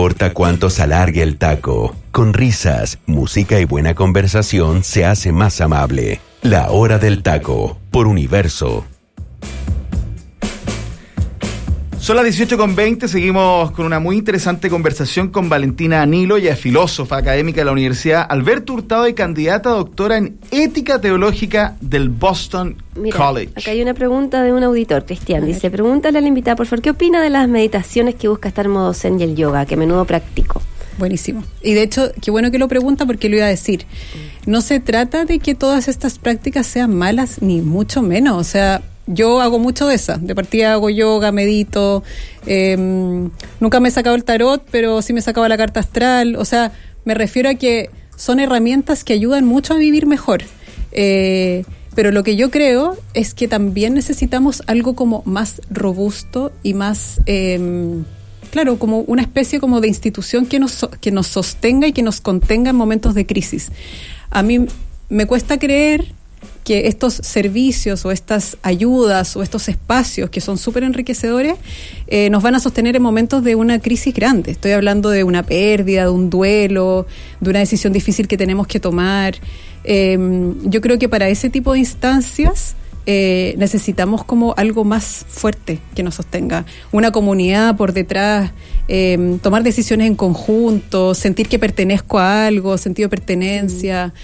importa cuánto se alargue el taco. Con risas, música y buena conversación se hace más amable. La Hora del Taco, por Universo. Son las 18:20, seguimos con una muy interesante conversación con Valentina Anilo, ella es filósofa académica de la Universidad Alberto Hurtado y candidata a doctora en Ética Teológica del Boston College. Acá hay una pregunta de un auditor, Cristian, dice, pregúntale a la invitada, por favor, ¿qué opina de las meditaciones que busca estar en modo zen y el yoga, que a menudo practico? Buenísimo. Y de hecho, qué bueno que lo pregunta porque lo iba a decir. No se trata de que todas estas prácticas sean malas, ni mucho menos, o sea... Yo hago mucho de esas, de partida hago yoga, medito, nunca me he sacado el tarot, pero sí me he sacado la carta astral, o sea, me refiero a que son herramientas que ayudan mucho a vivir mejor, pero lo que yo creo es que también necesitamos algo como más robusto y más, claro, como una especie como de institución que nos sostenga y que nos contenga en momentos de crisis. A mí me cuesta creer que estos servicios o estas ayudas o estos espacios que son súper enriquecedores nos van a sostener en momentos de una crisis grande. Estoy hablando de una pérdida, de un duelo, de una decisión difícil que tenemos que tomar. Yo creo que para ese tipo de instancias necesitamos como algo más fuerte que nos sostenga. Una comunidad por detrás, tomar decisiones en conjunto, sentir que pertenezco a algo, sentido de pertenencia.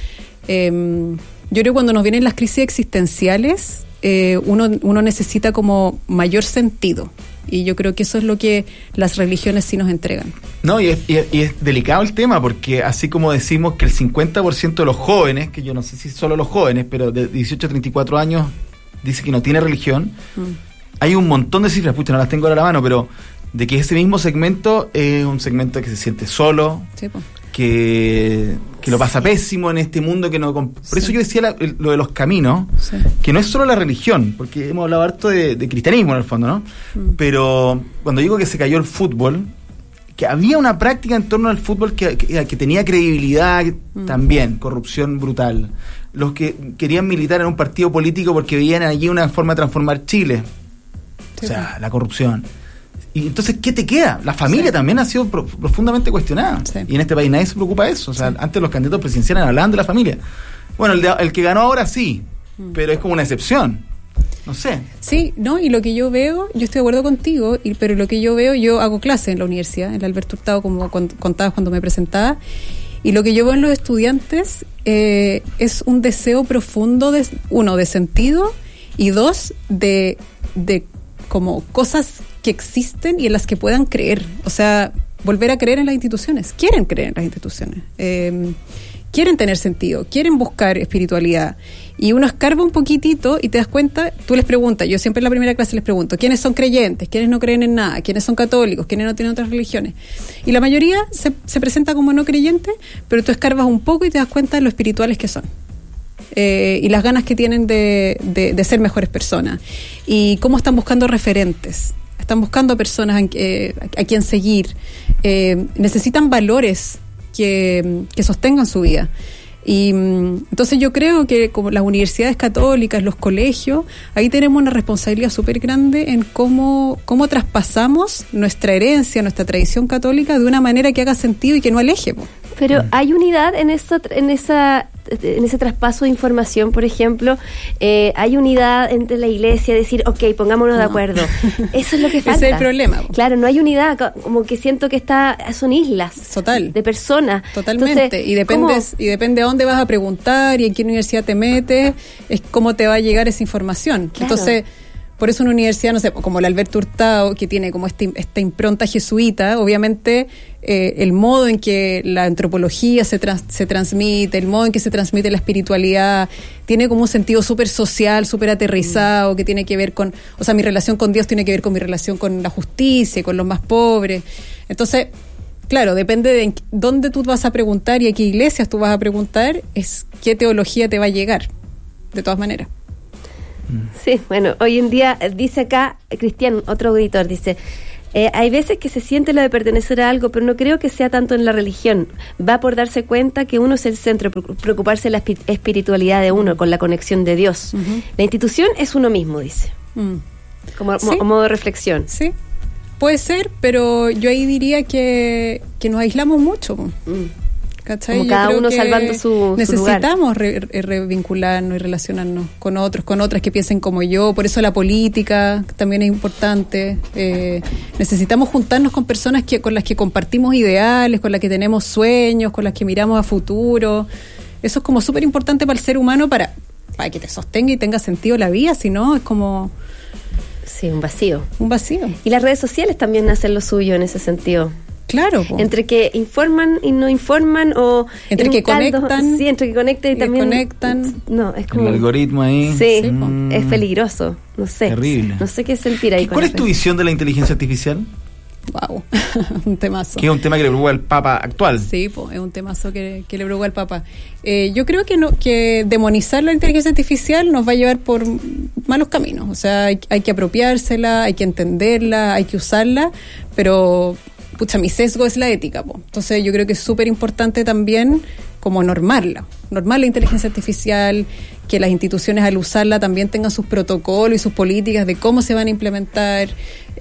Yo creo que cuando nos vienen las crisis existenciales, uno necesita como mayor sentido. Y yo creo que eso es lo que las religiones sí nos entregan. No, y es delicado el tema, porque así como decimos que el 50% de los jóvenes, que yo no sé si solo los jóvenes, pero de 18 a 34 años, dice que no tiene religión, hay un montón de cifras, pucha, no las tengo ahora a la mano, pero de que ese mismo segmento es un segmento que se siente solo, sí, pues, que lo pasa pésimo en este mundo que no... Por eso yo decía lo de los caminos, que no es solo la religión, porque hemos hablado harto de cristianismo en el fondo, ¿no? Pero cuando digo que se cayó el fútbol, que había una práctica en torno al fútbol que tenía credibilidad también, corrupción brutal. Los que querían militar en un partido político porque veían allí una forma de transformar Chile. O sea, la corrupción. Y entonces, ¿qué te queda? La familia también ha sido profundamente cuestionada. Sí. Y en este país nadie se preocupa de eso. O sea, antes los candidatos presidenciales hablaban de la familia. Bueno, el que ganó ahora sí, pero es como una excepción. No sé. Sí, no, y lo que yo veo, yo estoy de acuerdo contigo, pero lo que yo veo, yo hago clase en la universidad, en el Alberto Hurtado, como contabas cuando me presentaba, y lo que yo veo en los estudiantes es un deseo profundo, uno, de sentido, y dos, de como cosas que existen y en las que puedan creer. O sea, volver a creer en las instituciones. Quieren creer en las instituciones. Quieren tener sentido. Quieren buscar espiritualidad. Y uno escarba un poquitito y te das cuenta, tú les preguntas, yo siempre en la primera clase les pregunto, ¿quiénes son creyentes? ¿Quiénes no creen en nada? ¿Quiénes son católicos? ¿Quiénes no tienen otras religiones? Y la mayoría se presenta como no creyentes, pero tú escarbas un poco y te das cuenta de lo espirituales que son. Y las ganas que tienen de ser mejores personas y cómo están buscando referentes, están buscando personas a quien seguir, necesitan valores que sostengan su vida. Y entonces yo creo que como las universidades católicas, los colegios, ahí tenemos una responsabilidad súper grande en cómo traspasamos nuestra herencia, nuestra tradición católica de una manera que haga sentido y que no aleje. Pero hay unidad en ese traspaso de información, por ejemplo, hay unidad entre la iglesia, decir, ok, pongámonos de acuerdo. Eso es lo que falta. Ese es el problema. Claro, no hay unidad, como que siento que son islas. Total. De personas. Totalmente. Entonces, y depende a dónde vas a preguntar y en qué universidad te metes, es cómo te va a llegar esa información. Claro. Entonces, por eso una universidad, no sé, como el Alberto Hurtado, que tiene como esta impronta jesuita, obviamente el modo en que la antropología se transmite, el modo en que se transmite la espiritualidad, tiene como un sentido súper social, súper aterrizado, que tiene que ver con, o sea, mi relación con Dios tiene que ver con mi relación con la justicia, con los más pobres. Entonces, claro, depende de dónde tú vas a preguntar y a qué iglesias tú vas a preguntar, es qué teología te va a llegar, de todas maneras. Sí, bueno, hoy en día, dice acá, Cristian, otro auditor, dice, hay veces que se siente lo de pertenecer a algo, pero no creo que sea tanto en la religión. Va por darse cuenta que uno es el centro, preocuparse de la espiritualidad de uno, con la conexión de Dios. Uh-huh. La institución es uno mismo, dice. Como ¿sí? Modo de reflexión. Sí, puede ser, pero yo ahí diría que nos aislamos mucho. ¿Cachai? Como cada uno salvando su necesitamos revincularnos y relacionarnos con otros, con otras que piensen como yo. Por eso la política también es importante. Necesitamos juntarnos con personas con las que compartimos ideales, con las que tenemos sueños, con las que miramos a futuro. Eso es como súper importante para el ser humano, para que te sostenga y tenga sentido la vida. Si no, es como... Sí, un vacío. Un vacío. Y las redes sociales también hacen lo suyo en ese sentido. Claro. Po. Entre que informan y no informan, o entre que conectan. Sí, entre que conectan y también desconectan. No, es como el algoritmo ahí. Sí, es peligroso. No sé. Terrible. No sé qué sentir ahí. ¿Cuál es tu visión de la inteligencia artificial? Wow, un temazo. Que es un tema que le preocupa al Papa actual. Sí, es un temazo que le preocupa al Papa. Yo creo que demonizar la inteligencia artificial nos va a llevar por malos caminos. O sea, hay que apropiársela, hay que entenderla, hay que usarla, pero pucha, mi sesgo es la ética, po. Entonces yo creo que es súper importante también como normar la inteligencia artificial, que las instituciones al usarla también tengan sus protocolos y sus políticas de cómo se van a implementar.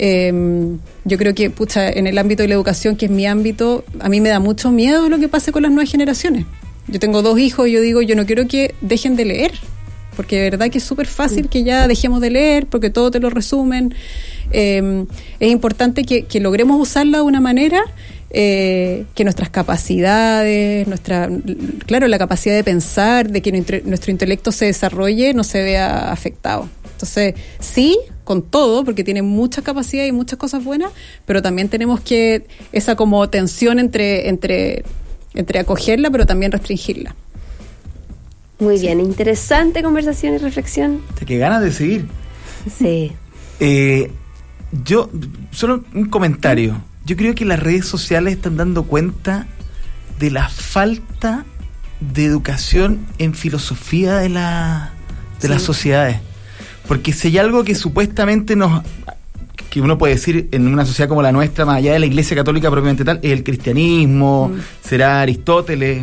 Yo creo que, pucha, en el ámbito de la educación, que es mi ámbito, a mí me da mucho miedo lo que pase con las nuevas generaciones. Yo tengo 2 hijos y yo digo, yo no quiero que dejen de leer, porque de verdad que es súper fácil que ya dejemos de leer, porque todo te lo resumen. Es importante que logremos usarla de una manera que nuestras capacidades, la capacidad de pensar, de que nuestro intelecto se desarrolle, no se vea afectado. Entonces, sí, con todo, porque tiene mucha capacidad y muchas cosas buenas, pero también tenemos que esa como tensión entre acogerla, pero también restringirla. Muy bien, interesante conversación y reflexión. Qué ganas de seguir. Sí. Yo, solo un comentario. Yo creo que las redes sociales están dando cuenta de la falta de educación en filosofía de las sociedades. Porque si hay algo que supuestamente que uno puede decir en una sociedad como la nuestra, más allá de la Iglesia Católica propiamente tal, es el cristianismo, será Aristóteles,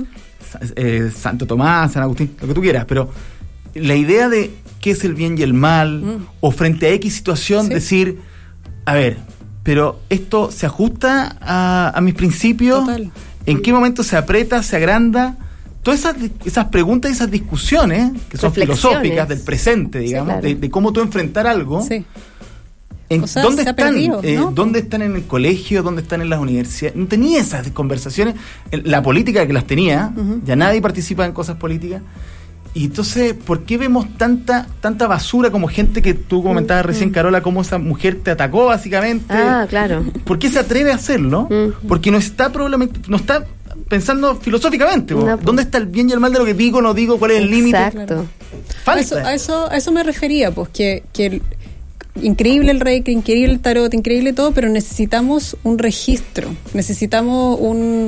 Santo Tomás, San Agustín, lo que tú quieras, pero la idea de qué es el bien y el mal, o frente a X situación, decir, a ver, pero esto se ajusta a mis principios. Total. ¿En qué momento se aprieta, se agranda? Todas esas preguntas y esas discusiones que son filosóficas del presente, digamos, claro, de cómo tú enfrentar algo. Sí. ¿Dónde están? Perdido, ¿no? ¿Dónde están en el colegio? ¿Dónde están en las universidades? No tenía esas conversaciones. La política que las tenía, ya nadie participa en cosas políticas. Y entonces, ¿por qué vemos tanta basura como gente que tú comentabas recién, Carola, cómo esa mujer te atacó básicamente? Ah, claro. ¿Por qué se atreve a hacerlo? Porque no está pensando filosóficamente. No, ¿dónde está el bien y el mal de lo que digo, no digo? ¿Cuál es el límite? Exacto. Falta. A eso me refería, pues, que increíble el Reiki, increíble el tarot, increíble todo, pero necesitamos un registro, necesitamos un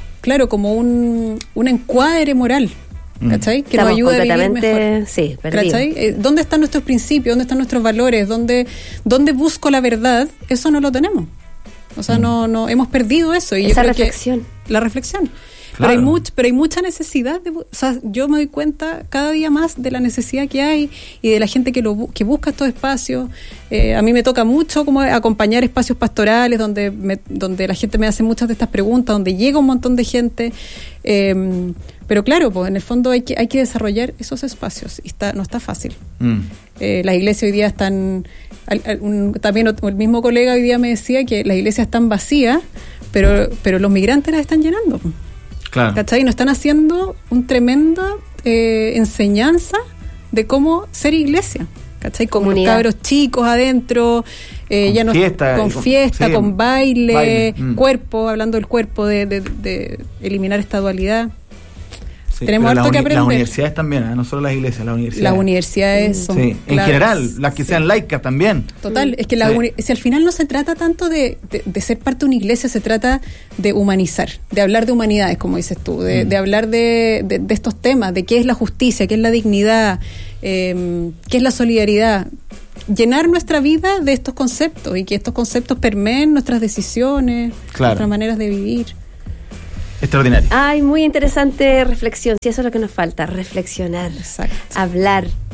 encuadre moral. ¿Cachai? Que nos ayude a vivir mejor. Sí, perdido. ¿Cachai? ¿Dónde están nuestros principios? ¿Dónde están nuestros valores? ¿Dónde busco la verdad? Eso no lo tenemos. O sea, no hemos perdido eso. Y esa reflexión. La reflexión. Claro. Pero hay mucha necesidad. O sea, yo me doy cuenta cada día más de la necesidad que hay y de la gente que busca estos espacios. A mí me toca mucho como acompañar espacios pastorales donde la gente me hace muchas de estas preguntas, donde llega un montón de gente. Pero claro, pues en el fondo hay que desarrollar esos espacios y no está fácil. Las iglesias hoy día están... también el mismo colega hoy día me decía que las iglesias están vacías, pero los migrantes las están llenando. Claro. ¿Cachai? Nos están haciendo una tremenda enseñanza de cómo ser iglesia. ¿Cachai? Con los cabros chicos adentro, con fiesta, con baile. Cuerpo, hablando del cuerpo, de eliminar esta dualidad. Sí, tenemos harto que aprender. Las universidades también, no solo las iglesias, las universidades son en general, las que sean laicas también. Total, es que si al final no se trata tanto de ser parte de una iglesia, se trata de humanizar, de hablar de humanidades, como dices tú, de hablar de estos temas, de qué es la justicia, qué es la dignidad, qué es la solidaridad. Llenar nuestra vida de estos conceptos y que estos conceptos permeen nuestras decisiones, nuestras maneras de vivir. Extraordinario. Ay, muy interesante reflexión. Sí, eso es lo que nos falta, reflexionar, exacto, hablar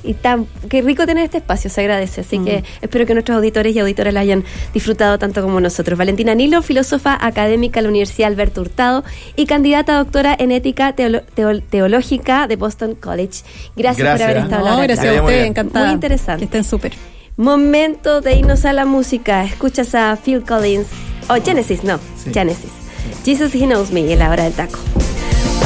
Y qué rico tener este espacio, se agradece. Así que espero que nuestros auditores y auditoras la hayan disfrutado tanto como nosotros. Valentina Nilo, filósofa académica de la Universidad Alberto Hurtado y candidata a doctora en ética teológica de Boston College. Gracias por haber estado hablando. Gracias a usted, encantada. Muy interesante. Que estén súper. Momento de irnos a la música. Escuchas a Phil Collins, Genesis, no, sí. Genesis. Jesus He Knows Me, en la hora del taco.